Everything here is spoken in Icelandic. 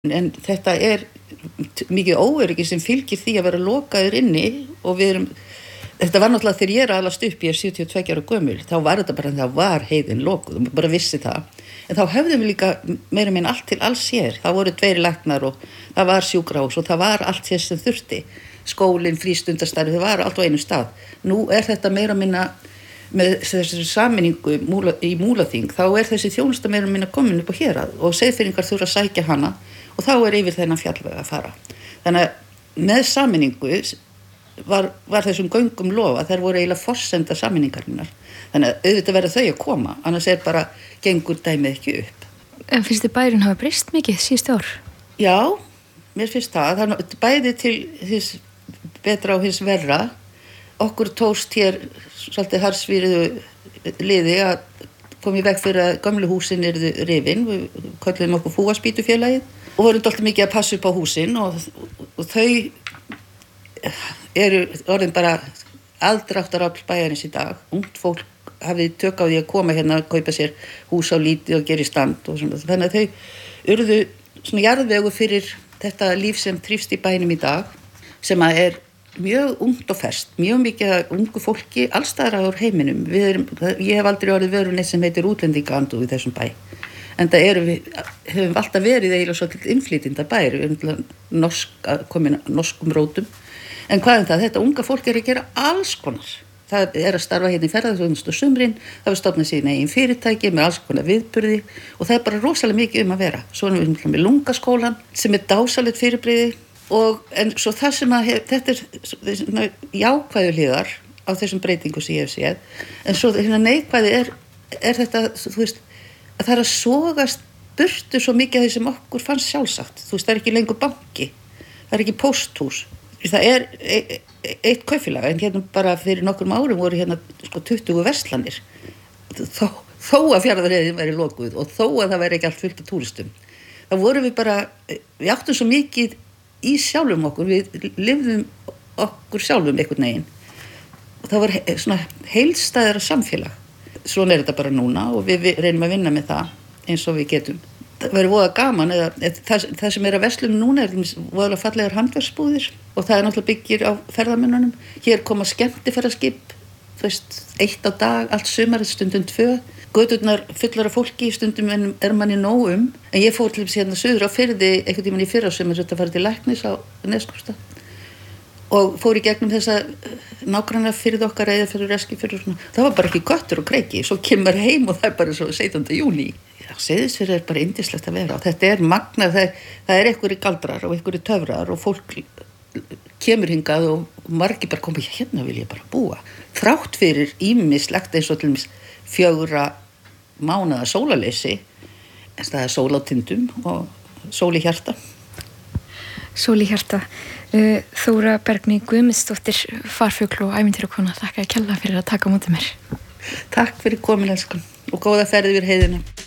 En þetta mikið óöryggi sem fylgir því að vera lokaður inni og þetta var náttúrulega þegar ég alast upp, ég 72 ára gömul, þá var þetta bara, það var heiðin lokuð og bara vissi það. En þá höfðum við líka meira minn allt til alls hér. Það voru 2 læknar og það var sjúkrahús og það var allt hér sem þurfti. Skólinn, frístundastarfið, það var allt á einu stað. Nú þetta meira minna með þessi sameiningu í Múlaþing, þá þessi þjónusta meira minna komin upp á hérað og Seyðfirðingar þurfa að sækja hana og þá yfir þennan fjallveg að fara. Þannig að með sameiningu var þessum göngum lofa, þær voru eiginlega forsenda sameiningarinnar. Þannig að auðvitað verða þau að koma, annars bara gengur dæmið ekki upp. En finnst þið bærin hafa breyst mikið síðustu ár? Já, mér finnst það bæði til hins betra og hins verra. Okkur tókst hér svolítið harðsvíruðu liði að koma í veg fyrir að gömlu húsin yrðu rifin. Við kölluðum okkur Fúaspítufélagið og vorum alltaf mikið að passa upp á húsin og þau eru orðin bara aðdráttarafl bæjarins í dag. Ungt fólk hafið tök á því að koma hérna að kaupa sér hús á lítið og gera í stand og svona. Þannig að þau urðu svona jarðvegu fyrir þetta líf sem þrífst í bænum í dag, sem að mjög ungt og ferskt, mjög mikið að ungu fólki allstaðar á heiminum. Ég hef aldrei orðið vörun eitt sem heitir útlendingaandúð í þessum bæ. En það höfum alltaf verið eiginlega svolítið innflytjenda bær, komin norskum rótum. En hvað það? Þetta unga fólk að gera alls konar. Það að starfa hérna í ferðaþjónustu á sumrin, það stofna sín eigin fyrirtæki með alls konar viðburði og það bara rosalega mikið að vera. Svo erum við með Lungaskólann sem dásalegt fyrirbrigði en svo það sem þetta jákvæðu hliðar á þessum breytingu sem ég hef séð. En svo neikvæði þetta, þú veist, að það að sogast burtu svo mikið af því sem okkur fannst sjálfsagt. Þú veist, það ekki lengur banki, það ekki pósthús. Það eitt kaupfélag, en hérna bara fyrir nokkrum árum voru hérna 20 verslanir. Þó að Fjarðarheiðin væri lokuð og þó að það væri ekki allt fullt af túristum. Það vorum við áttum svo mikið í sjálfum okkur, við lifðum okkur sjálfum einhvern veginn. Og það var svona heildstæðara samfélag. Svona þetta bara núna og við reynum að vinna með það eins og við getum. Það verður voða gaman, það sem að verslunum núna voðalega fallegar handverksbúðir og það náttúrulega byggir á ferðamönnunum. Hér koma skemmtiferðaskip, þú veist, 1 á dag, allt sumar, stundum 2. Göturnar fullar af fólki, stundum manni nóg en ég fór til hérna suður á Firði einhvern tímann í fyrrasumar að fara til læknis á Neskaupstað og fór í gegnum þessa nágranna Firði okkar eða fyrir Eskifjörð og svona. Það var bara ekki köttur og kreiki, svo kemur heim og það bara svo 17. júní. Seyðisfjörður bara yndislegt að vera og þetta magnað, það einhverjir galdrar og einhverjir töfrar og fólk kemur hingað og margir bara koma hérna vil ég bara búa. Þrátt fyrir ýmislegt eins og til dæmis 4 mánaða sólarleysi, en það sól á tindum og sól í hjarta. Sól í hjarta. Þóra Bergný Guðmundsdóttir, farfugl og ævintýrakona, þakka kærlega fyrir að taka á móti mér. Takk fyrir komin, elskan, og góða ferð yfir heiðina.